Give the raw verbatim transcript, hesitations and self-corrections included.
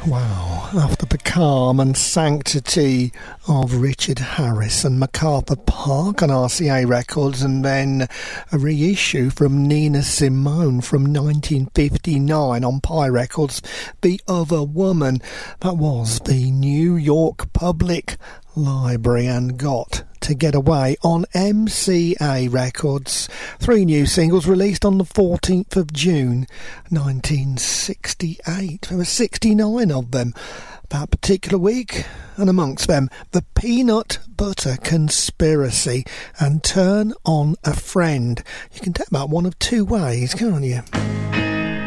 Wow, after the calm and sanctity of Richard Harris and MacArthur Park on R C A Records, and then a reissue from Nina Simone from nineteen fifty-nine on Pi Records, The Other Woman. That was the New York Public Library and Got to Get Away on M C A Records. Three new singles released on the fourteenth of June nineteen sixty-eight. There were sixty-nine of them that particular week, and amongst them The Peanut Butter Conspiracy and Turn on a Friend. You can tell that one of two ways, can't you?